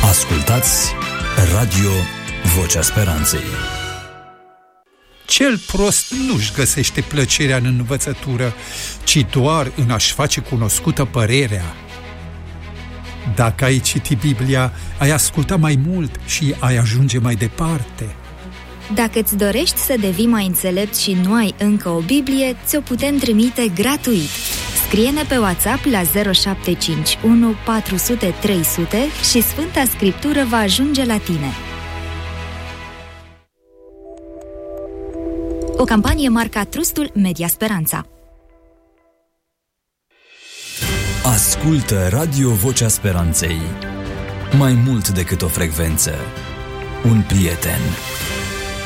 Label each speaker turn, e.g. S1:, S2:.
S1: Ascultați Radio Vocea Speranței.
S2: Cel prost nu-și găsește plăcerea în învățătură, ci doar în a-și face cunoscută părerea. Dacă ai citi Biblia, ai asculta mai mult și ai ajunge mai departe.
S3: Dacă îți dorești să devii mai înțelept și nu ai încă o Biblie, ți-o putem trimite gratuit. Scrie-ne pe WhatsApp la 0751 400 300 și Sfânta Scriptură va ajunge la tine. O campanie marca Trustul Media Speranța.
S1: Ascultă Radio Vocea Speranței. Mai mult decât o frecvență, un prieten.